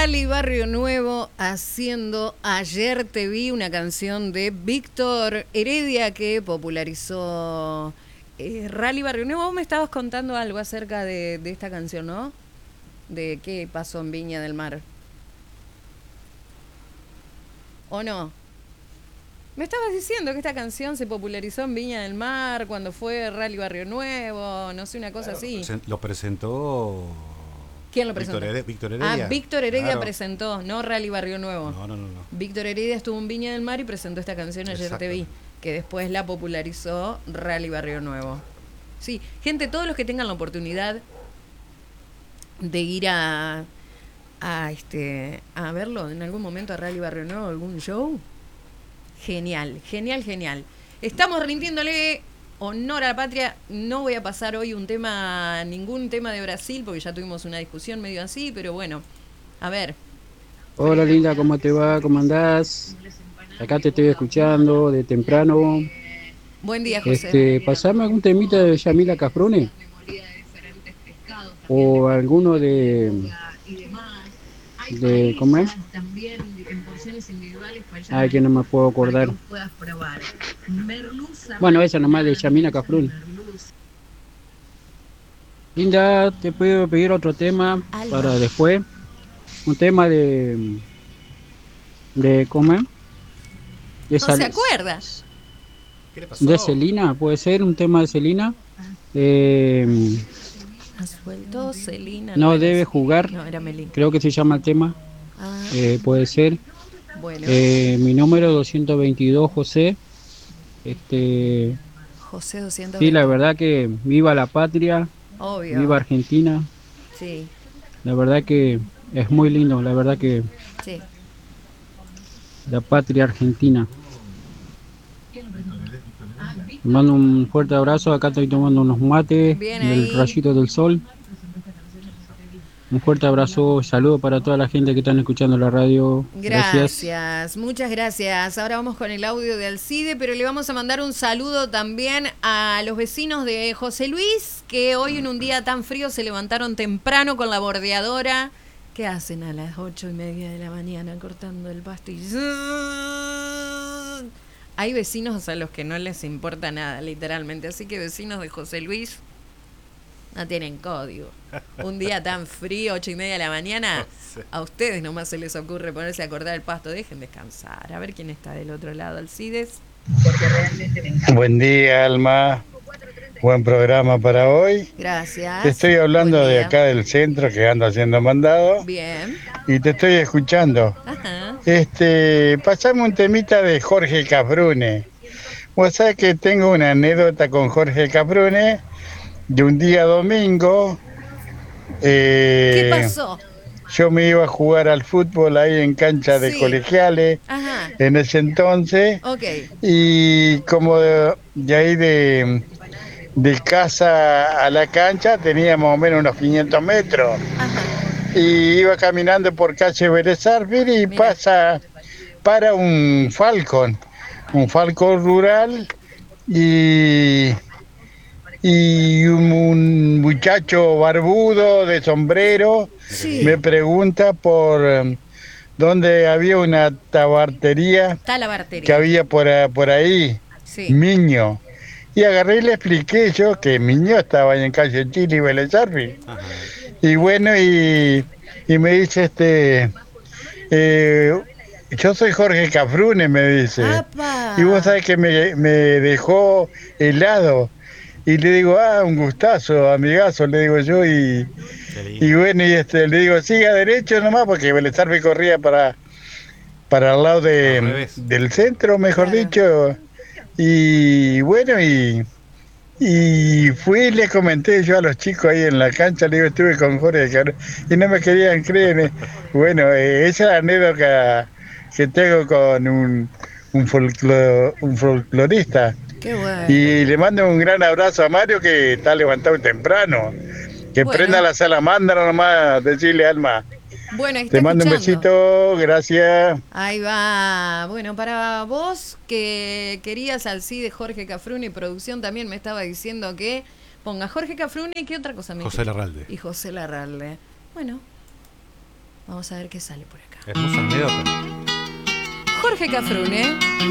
Rally Barrio Nuevo haciendo Ayer Te Vi, una canción de Víctor Heredia que popularizó Rally Barrio Nuevo. Vos me estabas contando algo acerca de esta canción, ¿no? De qué pasó en Viña del Mar. ¿O no? Me estabas diciendo que esta canción se popularizó en Viña del Mar cuando fue Rally Barrio Nuevo, no sé, una cosa así. Lo presentó... ¿Quién lo presentó? Víctor Heredia. Ah, Víctor Heredia claro. presentó, no Rally Barrio Nuevo. No. Víctor Heredia estuvo en Viña del Mar y presentó esta canción Ayer Te Vi, que después la popularizó Rally Barrio Nuevo. Sí, gente, todos los que tengan la oportunidad de ir a verlo en algún momento a Rally Barrio Nuevo, algún show, genial. Estamos rindiéndole honor a la patria. No voy a pasar hoy ningún tema de Brasil, porque ya tuvimos una discusión medio así, pero bueno, a ver. Hola Linda, ¿cómo te va? ¿Cómo andás? Acá te estoy escuchando de temprano. Buen día, José. Pasame algún temita de Yamila Cafrune o alguno de ¿cómo es? Ay, que no me puedo acordar. Bueno, esa nomás de Yamila Cafrune. Linda, te puedo pedir otro tema para después. Un tema de ¿cómo es? No se acuerda. ¿Qué le pasó? De Celina, puede ser un tema de Celina. ¿Ha suelto Celina? No debe jugar. No, era Melín. Creo que se llama el tema. Puede ser. Bueno. Mi número 222, José. José 222. Sí, la verdad que viva la patria. Obvio. Viva Argentina. Sí. La verdad que es muy lindo, la verdad que sí. La patria argentina. Te mando un fuerte abrazo, acá estoy tomando unos mates del rayito del sol. Un fuerte abrazo, saludo para toda la gente que están escuchando la radio. Gracias, muchas gracias. Ahora vamos con el audio de Alcide, pero le vamos a mandar un saludo también a los vecinos de José Luis, que hoy en un día tan frío se levantaron temprano con la bordeadora. ¿Qué hacen a las 8:30 de la mañana cortando el pasto? Hay vecinos a los que no les importa nada, literalmente. Así que vecinos de José Luis no tienen código. Un día tan frío, 8:30 de la mañana, a ustedes nomás se les ocurre ponerse a cortar el pasto. Dejen descansar. A ver quién está del otro lado, Alcides. Buen día, Alma. Buen programa para hoy. Gracias. Te estoy hablando de acá del centro, que ando haciendo mandado. Bien. Y te estoy escuchando. Ajá. Pasame un temita de Jorge Cafrune. Vos sabés que tengo una anécdota con Jorge Cafrune de un día domingo. ¿Qué pasó? Yo me iba a jugar al fútbol ahí en cancha de colegiales. Ajá. En ese entonces. Okay. Y como de ahí de casa a la cancha tenía más o menos unos 500 metros. Ajá. Y iba caminando por calle Vélez Sarsfield y para un Falcon rural y un muchacho barbudo de sombrero me pregunta por dónde había una tabartería que había por ahí, Miño. Y agarré y le expliqué yo que Miño estaba ahí en calle Chile y Vélez Sarsfield. Y bueno, y me dice yo soy Jorge Cafrune, me dice. ¡Apa! Y vos sabés que me dejó helado. Y le digo, un gustazo, amigazo, le digo yo. Y bueno, y le digo, siga derecho nomás, porque Vélez Sarsfield corría para el lado del centro, mejor dicho. Y bueno, y fui y le comenté yo a los chicos ahí en la cancha, le digo, estuve con Jorge y no me querían creer. Bueno, esa es la anécdota que tengo con un folclorista. Qué bueno. Y le mando un gran abrazo a Mario, que está levantado temprano. Que prenda la salamandra nomás, decirle, Alma. Bueno, ahí te mando escuchando. Un besito, gracias. Ahí va. Bueno, para vos que querías al sí de Jorge Cafrune y producción también me estaba diciendo que ponga Jorge Cafrune y qué otra cosa me José Larralde. Y José Larralde. Bueno, Vamos a ver qué sale por acá. Hermosa anécdota. Jorge Cafrune.